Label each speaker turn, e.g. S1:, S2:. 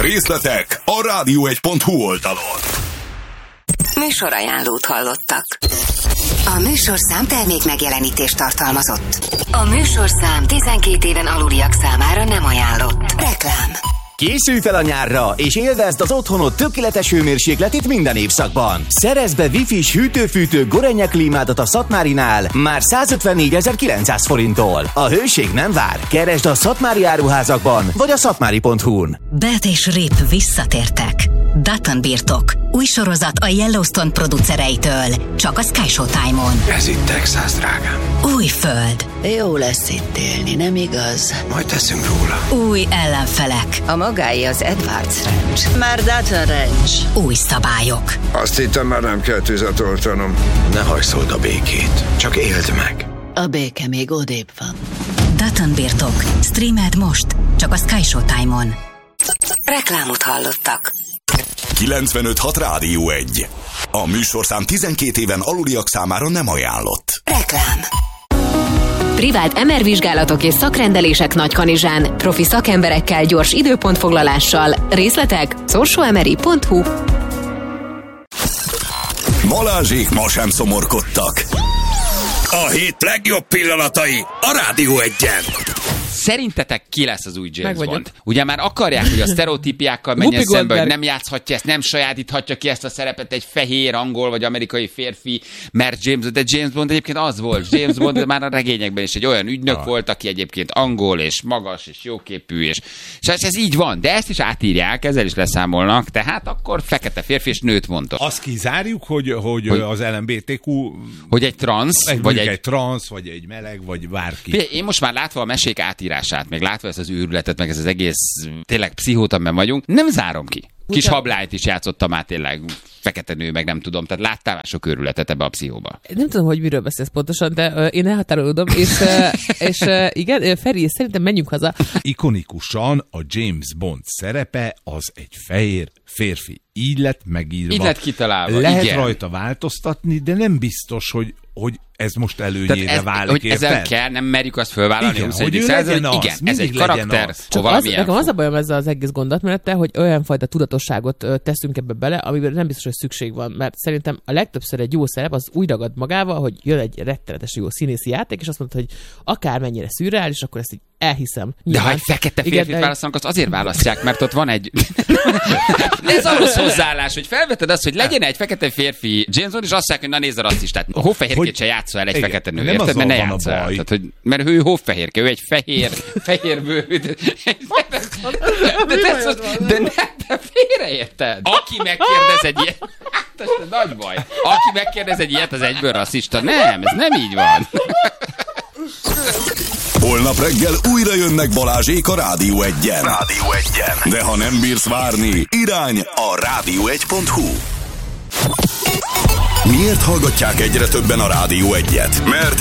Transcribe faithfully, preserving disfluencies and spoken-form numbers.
S1: Részletek a rádió egy pont hu oldalon.
S2: Műsorajánlót hallottak. A műsorszám termék megjelenítést tartalmazott. A műsorszám tizenkét éven aluliak számára nem ajánlott. Reklám.
S3: Készülj fel a nyárra, és élvezd az otthonod tökéletes hőmérsékletét minden évszakban. Szerezd be Wi-Fi-s hűtő-fűtő Gorenje klímádat a Szatmárinál már százötvennégyezer-kilencszáz forinttól. A hőség nem vár. Keresd a Szatmári áruházakban, vagy a szatmári pont hu-n.
S2: Bet és Rip visszatértek. Dutton birtok. Új sorozat a Yellowstone producereitől. Csak a Sky Showtime-on.
S4: Ez itt Texas, drágám.
S2: Új föld.
S5: Jó lesz itt élni, nem igaz?
S4: Majd teszünk róla.
S2: Új ellenfelek.
S5: A magáé az Edwards Ranch. Már Dutton Ranch.
S2: Új szabályok.
S4: Azt hittem, már nem kell tüzet oltanom. Ne hajszold a békét, csak éld meg.
S5: A béke még odébb van.
S2: Dutton birtok. Streamed most. Csak a Sky Showtime-on. Reklámot hallottak.
S1: kilencvenöt hat Rádió egy. A műsorszám tizenkét éven aluliak számára nem ajánlott.
S2: Reklám.
S6: Privát em er vizsgálatok és szakrendelések Nagykanizsán. Profi szakemberekkel, gyors időpontfoglalással. Részletek szorsoemeri pont hu.
S1: Balázsék ma sem szomorkodtak. A hét legjobb pillanatai a Rádió egyen.
S7: Szerintetek ki lesz az új James Bond? Ugye már akarják, hogy a sztereotípiákkal menjen szembe, hogy nem játszhatja ezt, nem sajátíthatja ki ezt a szerepet egy fehér, angol vagy amerikai férfi, mert James Bond, de James Bond egyébként az volt. James Bond már a regényekben is egy olyan ügynök ah. volt, aki egyébként angol és magas és jóképű, és, és ez, ez így van, de ezt is átírják, ezzel is leszámolnak, tehát akkor fekete férfi és nőt mondott.
S8: Azt kizárjuk, hogy, hogy, hogy az el em bé té kú...
S7: Hogy egy transz,
S8: egy,
S7: vagy egy...
S8: egy transz, vagy egy meleg, vagy bárki.
S7: Figyelj, én most már látva a mesék átírását, meg látva ezt az őrületet, meg ez az egész tényleg pszichótan vagyunk, nem zárom ki. Kis Utána... hablányt is játszottam már tényleg, fekete nő, meg nem tudom, tehát láttál már sok őrületet ebbe a pszichóba.
S9: Nem tudom, hogy miről beszélsz pontosan, de uh, én elhatárolódom, és, uh, és uh, igen, Feri, szerintem menjünk haza.
S8: Ikonikusan a James Bond szerepe az egy fehér férfi. Így lett megírva.
S7: Így lett kitalálva.
S8: Lehet
S7: igen.
S8: rajta változtatni, de nem biztos, hogy, hogy ez most előnyére ez, válik.
S7: Hogy ezzel kell, nem merjük azt fölvállalni.
S8: Igen, hogy ő legyen az,
S7: igen, ez egy karakter.
S9: Csak az, nekem az a bajom ezzel az egész gondolatmenettel, hogy olyan fajta tudatosságot teszünk ebbe bele, amiben nem biztos, hogy szükség van. Mert szerintem a legtöbbször egy jó szerep az úgy ragad magával, hogy jön egy rettenetes jó színészi játék, és azt mondta, hogy akármennyire szürreális, akkor ezt így elhiszem.
S7: Nyilván. De ha egy fekete férfit de... választanak, azt azért választják, mert ott van egy... Ez a rossz hozzáállás, hogy felveted azt, hogy legyen egy fekete férfi James Bond, és azt mondják, hogy na nézd a rasszistát. Hófehérkét se játszol el egy igen, fekete nő, érted? Mert ne játszol el. Tehát, hogy, mert ő hófehérke, ő egy fehér, fehér bőrű. De, de ne, te félreérted. Aki megkérdez egy ilyet... Hát, ez nagy baj. Aki megkérdez egy ilyet, az egyből rasszista. Nem, ez nem így van.
S1: Holnap reggel újra jönnek Balázsék a Rádió egyen. Rádió egyen. De ha nem bírsz várni, irány a rádió egy pont hu. Miért hallgatják egyre többen a Rádió egyet? Mert